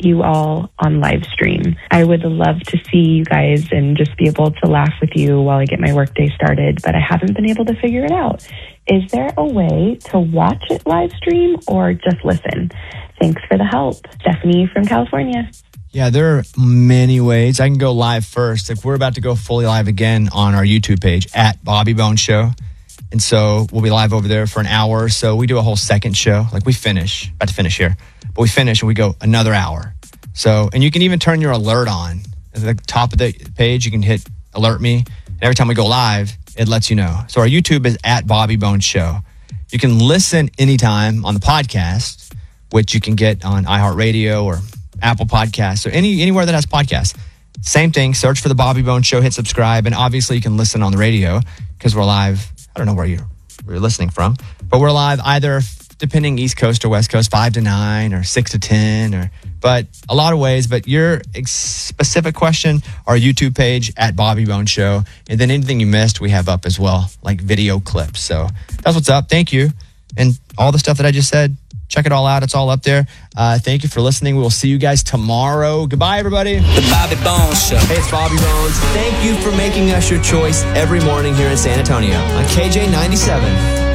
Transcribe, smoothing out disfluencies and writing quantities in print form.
you all on live stream. I would love to see you guys and just be able to laugh with you while I get my workday started, but I haven't been able to figure it out. Is there a way to watch it live stream or just listen? Thanks for the help. Stephanie from California. Yeah, there are many ways. I can go live first. If we're about to go fully live again on our YouTube page at Bobby Bones Show. And so we'll be live over there for an hour or so. We do a whole second show. Like we finish, about to finish here, but we finish and we go another hour. So, and you can even turn your alert on. At the top of the page, you can hit alert me. And every time we go live, it lets you know. So our YouTube is at Bobby Bones Show. You can listen anytime on the podcast, which you can get on iHeartRadio or Apple Podcasts or anywhere that has podcasts. Same thing, search for the Bobby Bones Show, hit subscribe, and obviously you can listen on the radio because we're live. I don't know where you're listening from, but we're live either depending East Coast or West Coast, 5 to 9 or 6 to 10, but a lot of ways. But your specific question, our YouTube page at Bobby Bones Show, and then anything you missed, we have up as well, like video clips. So that's what's up. Thank you. And all the stuff that I just said, check it all out. It's all up there. Thank you for listening. We will see you guys tomorrow. Goodbye, everybody. The Bobby Bones Show. Hey, it's Bobby Bones. Thank you for making us your choice every morning here in San Antonio on KJ 97.